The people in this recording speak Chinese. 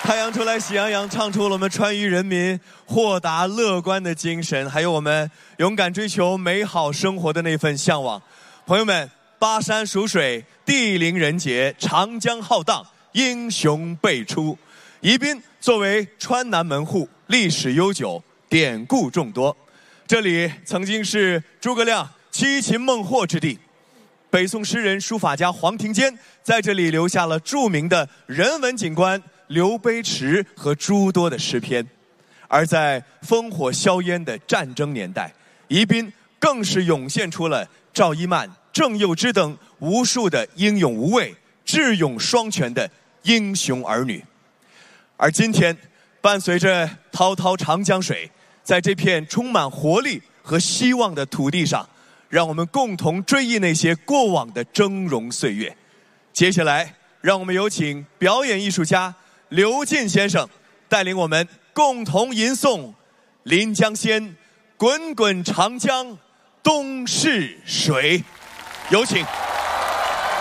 太阳出来喜洋洋，唱出了我们川渝人民豁达乐观的精神，还有我们勇敢追求美好生活的那份向往。朋友们，巴山蜀水，地灵人杰，长江浩荡，英雄辈出。宜宾作为川南门户，历史悠久，典故众多。这里曾经是诸葛亮七擒孟获之地，北宋诗人书法家黄庭坚在这里留下了著名的人文景观刘碑池和诸多的诗篇。而在烽火硝烟的战争年代，宜宾更是涌现出了赵一曼、郑幼之等无数的英勇无畏、智勇双全的英雄儿女。而今天，伴随着滔滔长江水，在这片充满活力和希望的土地上，让我们共同追忆那些过往的峥嵘岁月。接下来，让我们有请表演艺术家刘进先生带领我们共同吟诵《临江仙》，滚滚长江东逝水。有请。